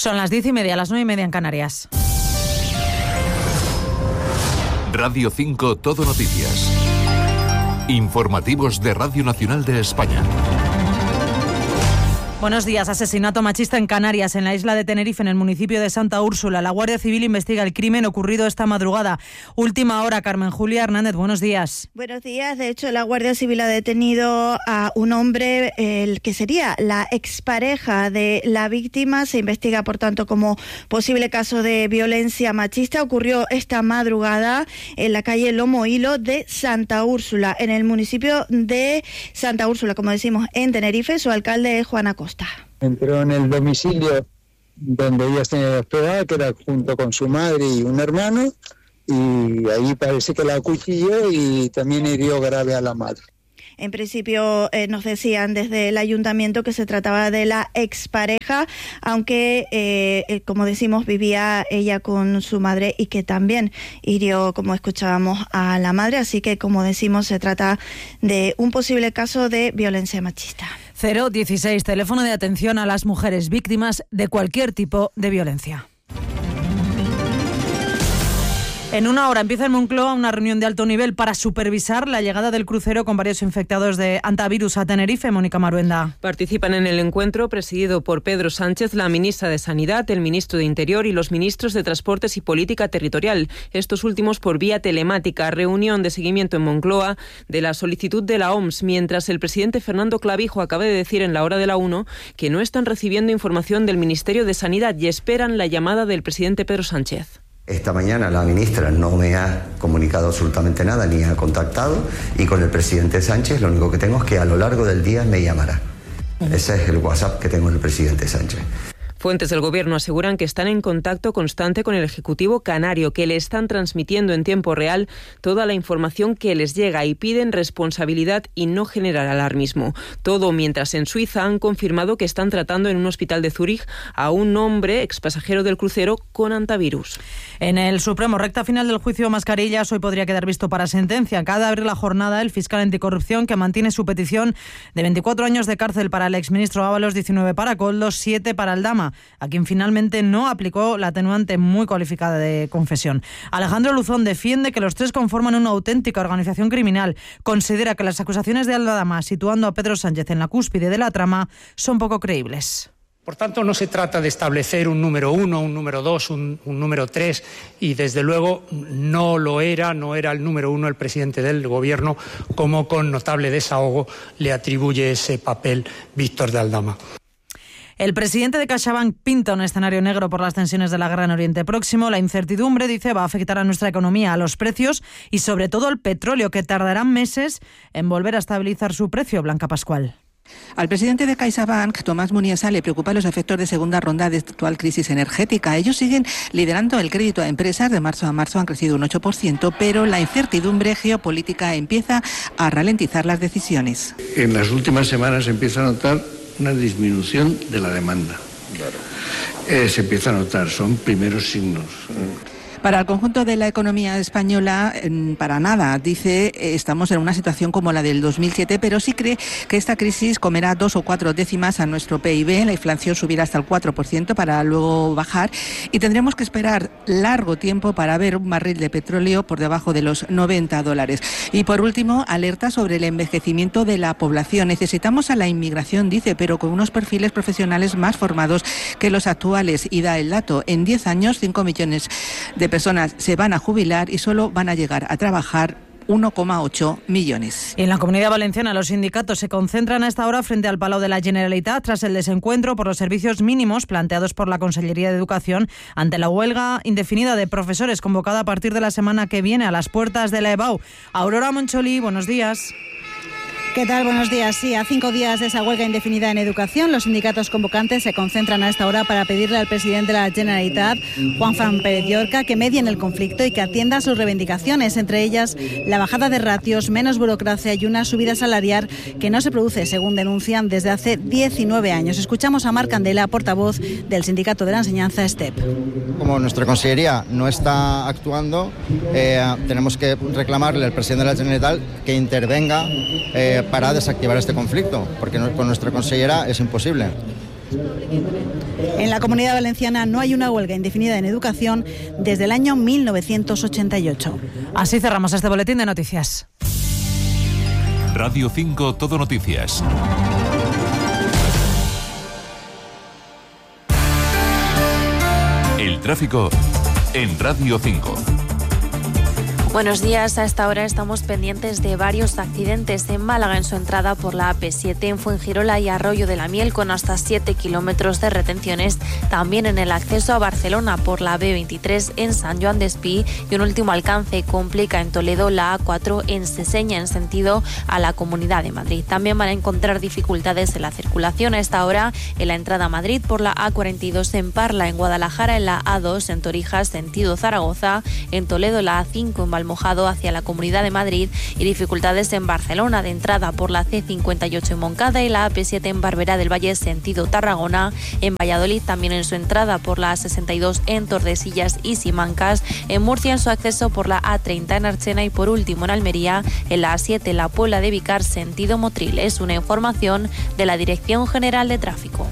Son las 10:30, las 9:30 en Canarias. Radio 5 Todo Noticias. Informativos de Radio Nacional de España. Buenos días. Asesinato machista en Canarias, en la isla de Tenerife, en el municipio de Santa Úrsula. La Guardia Civil investiga el crimen ocurrido esta madrugada. Última hora, Carmen Julia Hernández, buenos días. Buenos días. De hecho, la Guardia Civil ha detenido a un hombre, el que sería la expareja de la víctima. Se investiga, por tanto, como posible caso de violencia machista. Ocurrió esta madrugada en la calle Lomo Hilo de Santa Úrsula, en el municipio de Santa Úrsula, como decimos, en Tenerife. Su alcalde es Juan Acosta. Entró en el domicilio donde ella estaba hospedada, que era junto con su madre y un hermano, y ahí parece que la acuchilló y también hirió grave a la madre. En principio nos decían desde el ayuntamiento que se trataba de la expareja, aunque como decimos vivía ella con su madre y que también hirió, como escuchábamos, a la madre, así que como decimos se trata de un posible caso de violencia machista. 016, teléfono de atención a las mujeres víctimas de cualquier tipo de violencia. En una hora empieza en Moncloa una reunión de alto nivel para supervisar la llegada del crucero con varios infectados de hantavirus a Tenerife. Mónica Maruenda. Participan en el encuentro, presidido por Pedro Sánchez, la ministra de Sanidad, el ministro de Interior y los ministros de Transportes y Política Territorial. Estos últimos por vía telemática. Reunión de seguimiento en Moncloa de la solicitud de la OMS, mientras el presidente Fernando Clavijo acaba de decir en la hora de la 1 que no están recibiendo información del Ministerio de Sanidad y esperan la llamada del presidente Pedro Sánchez. Esta mañana la ministra no me ha comunicado absolutamente nada, ni ha contactado, y con el presidente Sánchez lo único que tengo es que a lo largo del día me llamará. Ese es el WhatsApp que tengo con el presidente Sánchez. Fuentes del Gobierno aseguran que están en contacto constante con el Ejecutivo canario, que le están transmitiendo en tiempo real toda la información que les llega y piden responsabilidad y no generar alarmismo. Todo mientras en Suiza han confirmado que están tratando en un hospital de Zúrich a un hombre, expasajero del crucero, con hantavirus. En el Supremo, recta final del juicio Mascarillas, hoy podría quedar visto para sentencia. Acaba de abrir la jornada el fiscal anticorrupción, que mantiene su petición de 24 años de cárcel para el exministro Ábalos, 19 para Koldo, 7 para Aldama, a quien finalmente no aplicó la atenuante muy cualificada de confesión. Alejandro Luzón defiende que los tres conforman una auténtica organización criminal. Considera que las acusaciones de Aldama, situando a Pedro Sánchez en la cúspide de la trama, son poco creíbles. Por tanto, no se trata de establecer un número 1, un número 2, un número 3, y desde luego no era el número 1 el presidente del Gobierno, como con notable desahogo le atribuye ese papel Víctor de Aldama. El presidente de CaixaBank pinta un escenario negro por las tensiones de la guerra en Oriente Próximo. La incertidumbre, dice, va a afectar a nuestra economía, a los precios y sobre todo al petróleo, que tardarán meses en volver a estabilizar su precio. Blanca Pascual. Al presidente de CaixaBank, Tomás Muniesa, le preocupan los efectos de segunda ronda de actual crisis energética. Ellos siguen liderando el crédito a empresas. De marzo a marzo han crecido un 8%, pero la incertidumbre geopolítica empieza a ralentizar las decisiones. En las últimas semanas se empieza a notar una disminución de la demanda. Claro. Se empieza a notar, son primeros signos. Para el conjunto de la economía española, para nada. Dice, estamos en una situación como la del 2007, pero sí cree que esta crisis comerá 2 o 4 décimas a nuestro PIB. La inflación subirá hasta el 4% para luego bajar y tendremos que esperar largo tiempo para ver un barril de petróleo por debajo de los $90. Y por último, alerta sobre el envejecimiento de la población. Necesitamos a la inmigración, dice, pero con unos perfiles profesionales más formados que los actuales. Y da el dato, en 10 años 5 millones de personas se van a jubilar y solo van a llegar a trabajar 1,8 millones. En la Comunidad Valenciana, los sindicatos se concentran a esta hora frente al Palau de la Generalitat tras el desencuentro por los servicios mínimos planteados por la Consellería de Educación ante la huelga indefinida de profesores convocada a partir de la semana que viene a las puertas de la EBAU. Aurora Moncholí, buenos días. ¿Qué tal? Buenos días. Sí, a 5 días de esa huelga indefinida en educación, los sindicatos convocantes se concentran a esta hora para pedirle al presidente de la Generalitat, Juanfran Pérez Llorca, que medie en el conflicto y que atienda sus reivindicaciones, entre ellas la bajada de ratios, menos burocracia y una subida salarial que no se produce, según denuncian, desde hace 19 años. Escuchamos a Marc Candela, portavoz del Sindicato de la Enseñanza, STEP. Como nuestra consellería no está actuando, tenemos que reclamarle al presidente de la Generalitat que intervenga para desactivar este conflicto, porque con nuestra consellera es imposible. En la Comunidad Valenciana no hay una huelga indefinida en educación desde el año 1988. Así cerramos este boletín de noticias. Radio 5 Todo Noticias. El tráfico en Radio 5. Buenos días, a esta hora estamos pendientes de varios accidentes en Málaga en su entrada por la AP7, en Fuengirola y Arroyo de la Miel con hasta 7 kilómetros de retenciones, también en el acceso a Barcelona por la B23 en San Joan Despí y un último alcance complica en Toledo la A4 en Seseña en sentido a la Comunidad de Madrid. También van a encontrar dificultades en la circulación a esta hora en la entrada a Madrid por la A42 en Parla, en Guadalajara en la A2 en Torijas sentido Zaragoza, en Toledo la A5 en Valmojado hacia la Comunidad de Madrid y dificultades en Barcelona de entrada por la C58 en Moncada y la AP7 en Barberá del Valle sentido Tarragona, en Valladolid también en su entrada por la A62 en Tordesillas y Simancas, en Murcia en su acceso por la A30 en Archena y por último en Almería en la A7 en la Puebla de Vicar sentido Motril. Es una información de la Dirección General de Tráfico.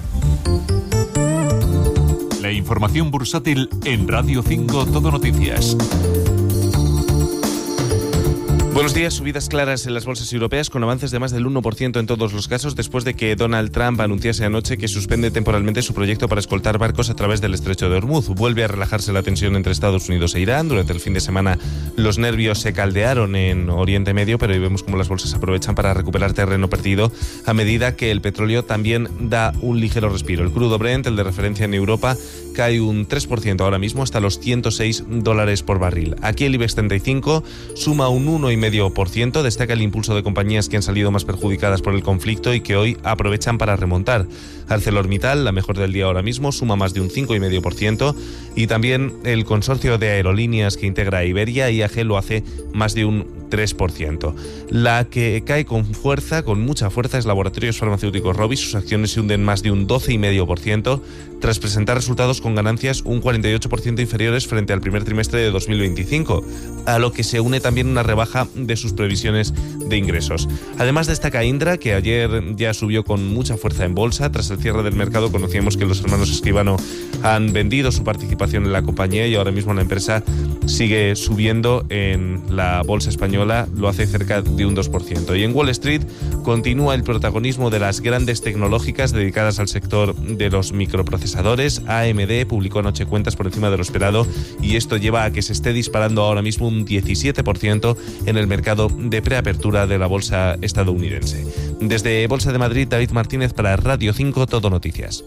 La información bursátil en Radio 5 Todo Noticias. Buenos días. Subidas claras en las bolsas europeas con avances de más del 1% en todos los casos después de que Donald Trump anunciase anoche que suspende temporalmente su proyecto para escoltar barcos a través del estrecho de Hormuz. Vuelve a relajarse la tensión entre Estados Unidos e Irán. Durante el fin de semana los nervios se caldearon en Oriente Medio, pero hoy vemos cómo las bolsas aprovechan para recuperar terreno perdido a medida que el petróleo también da un ligero respiro. El crudo Brent, el de referencia en Europa, cae un 3% ahora mismo hasta los $106 por barril. Aquí el IBEX 35 suma un 1,5%, destaca el impulso de compañías que han salido más perjudicadas por el conflicto y que hoy aprovechan para remontar. ArcelorMittal, la mejor del día ahora mismo, suma más de un 5,5% y también el consorcio de aerolíneas que integra a Iberia, IAG, lo hace más de un 3%. La que cae con mucha fuerza, es Laboratorios Farmacéuticos Rovi. Sus acciones se hunden más de un 12,5% tras presentar resultados con ganancias un 48% inferiores frente al primer trimestre de 2025, a lo que se une también una rebaja de sus previsiones de ingresos. Además destaca Indra, que ayer ya subió con mucha fuerza en bolsa. Tras el cierre del mercado conocíamos que los hermanos Escribano han vendido su participación en la compañía y ahora mismo la empresa sigue subiendo en la bolsa española, lo hace cerca de un 2%. Y en Wall Street continúa el protagonismo de las grandes tecnológicas dedicadas al sector de los microprocesadores. AMD publicó anoche cuentas por encima de lo esperado y esto lleva a que se esté disparando ahora mismo un 17% en el mercado de preapertura de la bolsa estadounidense. Desde Bolsa de Madrid, David Martínez para Radio 5 Todo Noticias.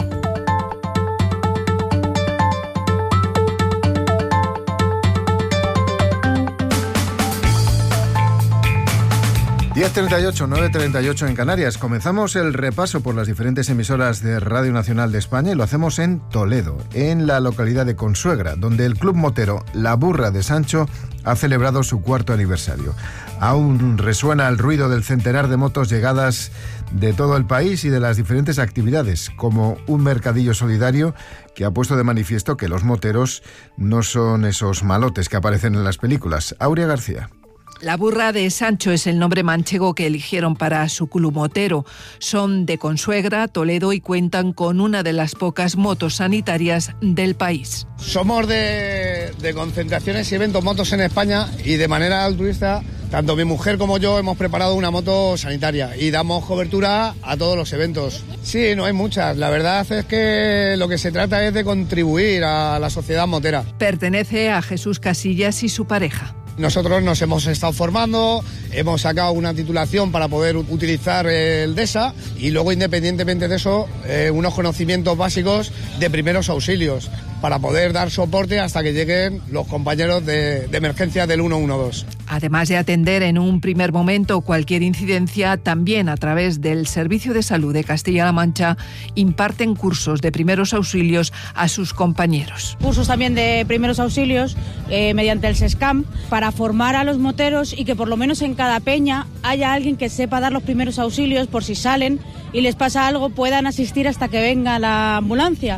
(10:38, 9:38 en Canarias). Comenzamos el repaso por las diferentes emisoras de Radio Nacional de España y lo hacemos en Toledo, en la localidad de Consuegra, donde el club motero La Burra de Sancho ha celebrado su 4º aniversario. Aún resuena el ruido del centenar de motos llegadas de todo el país y de las diferentes actividades, como un mercadillo solidario que ha puesto de manifiesto que los moteros no son esos malotes que aparecen en las películas. Aurea García. La Burra de Sancho es el nombre manchego que eligieron para su club motero. Son de Consuegra, Toledo y cuentan con una de las pocas motos sanitarias del país. Somos de concentraciones y eventos motos en España y de manera altruista, tanto mi mujer como yo hemos preparado una moto sanitaria y damos cobertura a todos los eventos. Sí, no hay muchas. La verdad es que lo que se trata es de contribuir a la sociedad motera. Pertenece a Jesús Casillas y su pareja. Nosotros nos hemos estado formando, hemos sacado una titulación para poder utilizar el DESA y luego, independientemente de eso, unos conocimientos básicos de primeros auxilios para poder dar soporte hasta que lleguen los compañeros de emergencia del 112. Además de atender en un primer momento cualquier incidencia, también a través del Servicio de Salud de Castilla-La Mancha imparten cursos de primeros auxilios a sus compañeros. Cursos también de primeros auxilios mediante el SESCAM para formar a los moteros y que por lo menos en cada peña haya alguien que sepa dar los primeros auxilios por si salen y les pasa algo, puedan asistir hasta que venga la ambulancia.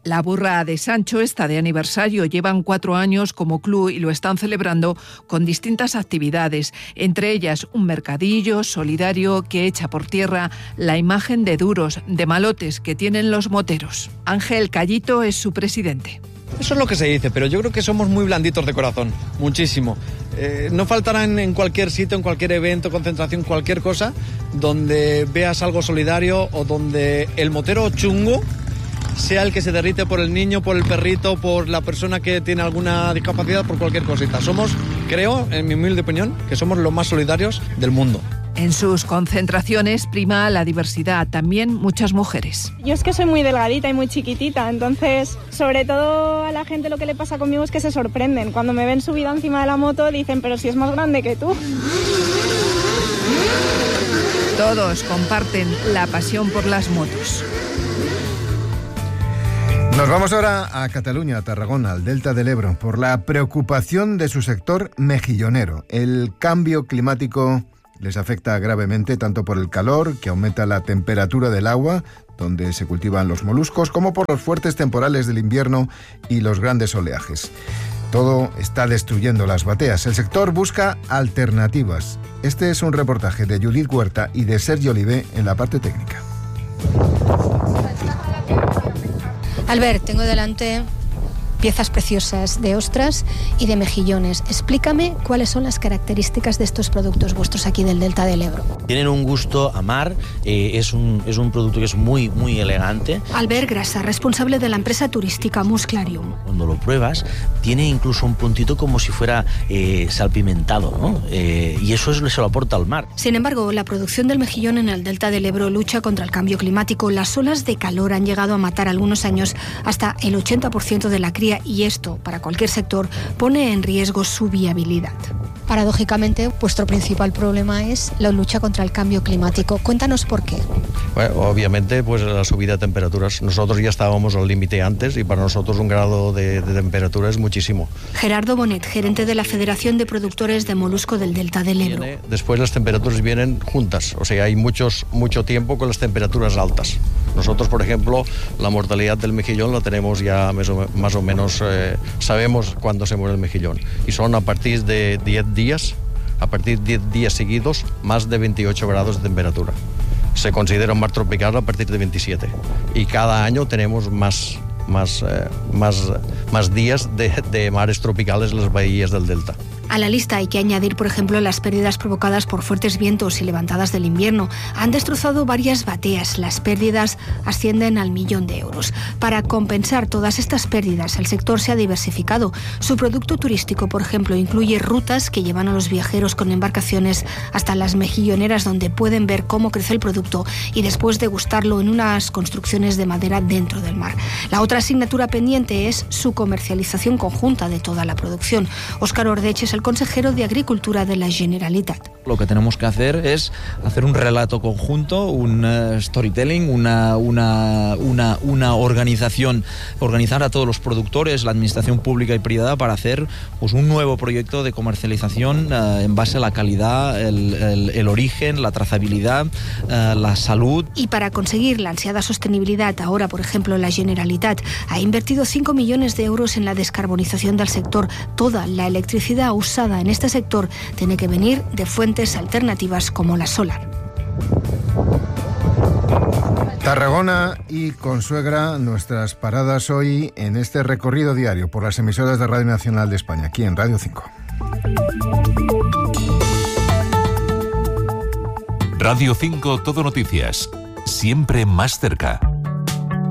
La burra de Sancho está de aniversario. Llevan 4 años como club y lo están celebrando con distintas actividades, entre ellas un mercadillo solidario que echa por tierra la imagen de duros, de malotes que tienen los moteros. Ángel Callito es su presidente. Eso es lo que se dice, pero yo creo que somos muy blanditos de corazón, muchísimo. No faltarán en cualquier sitio, en cualquier evento, concentración, cualquier cosa, donde veas algo solidario o donde el motero chungo sea el que se derrite por el niño, por el perrito, por la persona que tiene alguna discapacidad, por cualquier cosita. Somos, creo, en mi humilde opinión, que somos los más solidarios del mundo. En sus concentraciones prima la diversidad, también muchas mujeres. Yo es que soy muy delgadita y muy chiquitita, entonces sobre todo a la gente lo que le pasa conmigo es que se sorprenden. Cuando me ven subida encima de la moto dicen, pero si es más grande que tú. Todos comparten la pasión por las motos. Nos vamos ahora a Cataluña, a Tarragona, al Delta del Ebro, por la preocupación de su sector mejillonero. El cambio climático les afecta gravemente tanto por el calor, que aumenta la temperatura del agua, donde se cultivan los moluscos, como por los fuertes temporales del invierno y los grandes oleajes. Todo está destruyendo las bateas. El sector busca alternativas. Este es un reportaje de Judith Huerta y de Sergio Olivé en la parte técnica. Albert, tengo delante piezas preciosas de ostras y de mejillones. Explícame cuáles son las características de estos productos vuestros aquí del Delta del Ebro. Tienen un gusto a mar, es un producto que es muy, muy elegante. Albert Grasa, responsable de la empresa turística Musclarium. Cuando lo pruebas, tiene incluso un puntito como si fuera salpimentado, ¿no? Y eso se lo aporta al mar. Sin embargo, la producción del mejillón en el Delta del Ebro lucha contra el cambio climático. Las olas de calor han llegado a matar algunos años hasta el 80% de la cría, y esto, para cualquier sector, pone en riesgo su viabilidad. Paradójicamente, vuestro principal problema es la lucha contra el cambio climático. Cuéntanos por qué. Bueno, obviamente, pues la subida de temperaturas. Nosotros ya estábamos al límite antes y para nosotros 1 grado de temperatura es muchísimo. Gerardo Bonet, gerente de la Federación de Productores de Molusco del Delta del Ebro. Después las temperaturas vienen juntas, o sea, hay mucho tiempo con las temperaturas altas. Nosotros, por ejemplo, la mortalidad del mejillón la tenemos ya más o menos, sabemos cuándo se muere el mejillón. Y son a partir de 10 días, a partir de 10 días seguidos, más de 28 grados de temperatura. Se considera un mar tropical a partir de 27. Y cada año tenemos más días de mares tropicales en las bahías del delta. A la lista hay que añadir, por ejemplo, las pérdidas provocadas por fuertes vientos y levantadas del invierno. Han destrozado varias bateas. Las pérdidas ascienden al 1.000.000 de euros. Para compensar todas estas pérdidas, el sector se ha diversificado. Su producto turístico, por ejemplo, incluye rutas que llevan a los viajeros con embarcaciones hasta las mejilloneras, donde pueden ver cómo crece el producto y después degustarlo en unas construcciones de madera dentro del mar. La otra asignatura pendiente es su comercialización conjunta de toda la producción. Óscar Ordech es el consejero de Agricultura de la Generalitat. Lo que tenemos que hacer es hacer un relato conjunto, un storytelling, una organización, organizar a todos los productores, la administración pública y privada para hacer pues, un nuevo proyecto de comercialización en base a la calidad, el origen, la trazabilidad, la salud. Y para conseguir la ansiada sostenibilidad, ahora, por ejemplo, la Generalitat ha invertido 5 millones de euros en la descarbonización del sector. Toda la electricidad usada en este sector tiene que venir de fuentes alternativas como la solar. Tarragona y Consuegra, nuestras paradas hoy en este recorrido diario por las emisoras de Radio Nacional de España, aquí en Radio 5. Radio 5 Todo Noticias, siempre más cerca.